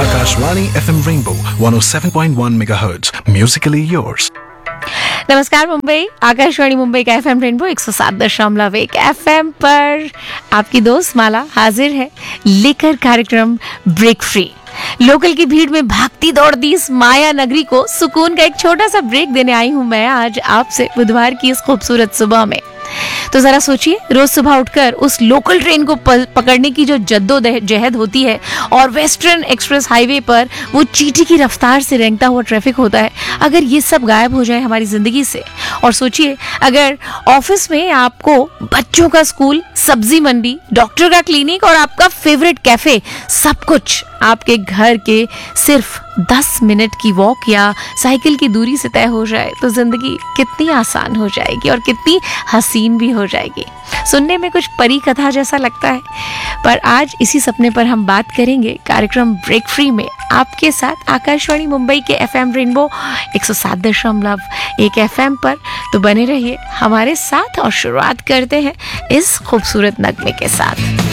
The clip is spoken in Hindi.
Akashvani FM Rainbow 107.1 MHz. Musically yours. नमस्कार मुंबई, आकाशवाणी मुंबई का एफएम रेनबो 107.1 एफएम पर आपकी दोस्त माला हाजिर है लेकर कार्यक्रम ब्रेक फ्री। लोकल की भीड़ में भागती दौड़ती इस माया नगरी को सुकून का एक छोटा सा ब्रेक देने आई हूं मैं आज आपसे बुधवार की इस खूबसूरत सुबह में। तो जरा सोचिए, रोज सुबह उठकर उस लोकल ट्रेन को पकड़ने की जो जद्दोजहद होती है और वेस्टर्न एक्सप्रेस हाईवे पर वो चींटी की रफ्तार से रेंगता हुआ ट्रैफिक होता है, अगर ये सब गायब हो जाए हमारी जिंदगी से। और सोचिए, अगर ऑफिस में आपको बच्चों का स्कूल, सब्जी मंडी, डॉक्टर का क्लिनिक और आपका फेवरेट कैफे सब कुछ आपके घर के सिर्फ 10 मिनट की वॉक या साइकिल की दूरी से तय हो जाए, तो जिंदगी कितनी आसान हो जाएगी और कितनी हसीन भी हो जाएगी। सुनने में कुछ परी कथा जैसा लगता है, पर आज इसी सपने पर हम बात करेंगे कार्यक्रम ब्रेक फ्री में आपके साथ आकाशवाणी मुंबई के एफएम रेनबो 107.1 एफएम पर। तो बने रहिए हमारे साथ और शुरुआत करते हैं इस खूबसूरत नगमे के साथ।